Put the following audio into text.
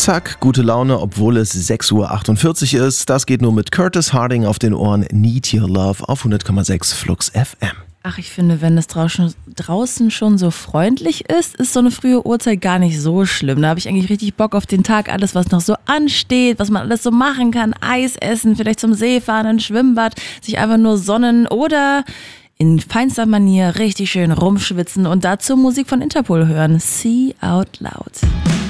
Zack, gute Laune, obwohl es 6:48 Uhr ist. Das geht nur mit Curtis Harding auf den Ohren. Need Your Love auf 100,6 Flux FM. Ach, ich finde, wenn es draußen schon so freundlich ist, ist so eine frühe Uhrzeit gar nicht so schlimm. Da habe ich eigentlich richtig Bock auf den Tag, alles, was noch so ansteht, was man alles so machen kann. Eis essen, vielleicht zum See fahren, ein Schwimmbad, sich einfach nur sonnen oder in feinster Manier richtig schön rumschwitzen und dazu Musik von Interpol hören. See Out Loud.